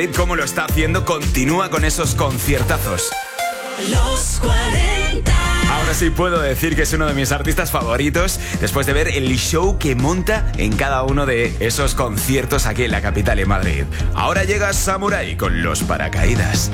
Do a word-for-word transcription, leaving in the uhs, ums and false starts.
Cómo lo está haciendo, continúa con esos conciertazos. Los cuarenta. Ahora sí puedo decir que es uno de mis artistas favoritos después de ver el show que monta en cada uno de esos conciertos aquí en la capital, en Madrid. Ahora llega Samurai con Los Paracaídas.